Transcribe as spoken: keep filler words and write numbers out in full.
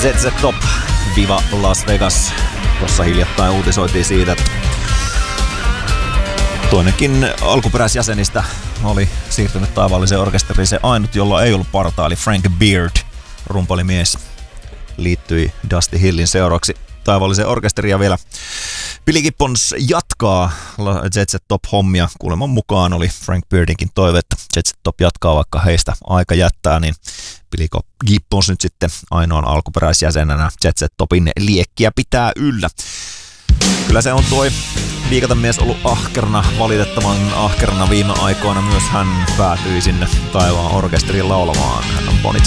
Z Z Top viva Las Vegas. Tuossa hiljattain uutisoitiin siitä, että toinenkin alkuperäisjäsenistä oli siirtynyt taivaalliseen orkesteriin. Se ainut, jolla ei ollut partaa, eli Frank Beard, rumpalimies, liittyi Dusty Hillin seuraavaksi taivaalliseen orkesteriin. Ja vielä Billy Gibbons jatkaa Z Z Top-hommia. Kuuleman mukaan oli Frank Beardinkin toive, että Z Z Top jatkaa, vaikka heistä aika jättää, niin Billy Gibbons nyt sitten ainoan alkuperäisjäsenenä Z Z Topin liekkiä pitää yllä. Kyllä se on toi Viikaten mies ollut ahkerana, valitettavan ahkerana viime aikoina. Myös hän päätyi sinne taivaan orkesteriin laulamaan. Hän on Bonnie